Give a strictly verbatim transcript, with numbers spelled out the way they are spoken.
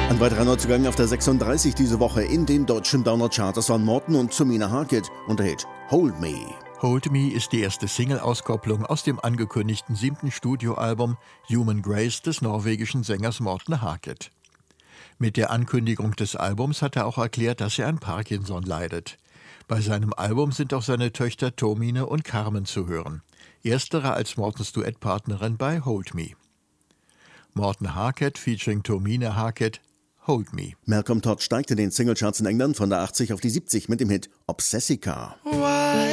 Ein weiterer Neuzugang auf der sechsunddreißig diese Woche in den deutschen Downer-Chart. Das waren Morten und Tamina Harket und der Hit Hold Me. Hold Me ist die erste Single-Auskopplung aus dem angekündigten siebten Studioalbum Human Grace des norwegischen Sängers Morten Harket. Mit der Ankündigung des Albums hat er auch erklärt, dass er an Parkinson leidet. Bei seinem Album sind auch seine Töchter Tomine und Carmen zu hören. Erstere als Mortens Duettpartnerin bei Hold Me. Morten Harket featuring Tamina Harket, Hold Me. Malcolm Todd steigt in den Singlecharts in England von der achtzig auf die siebzig mit dem Hit Obsessica. Why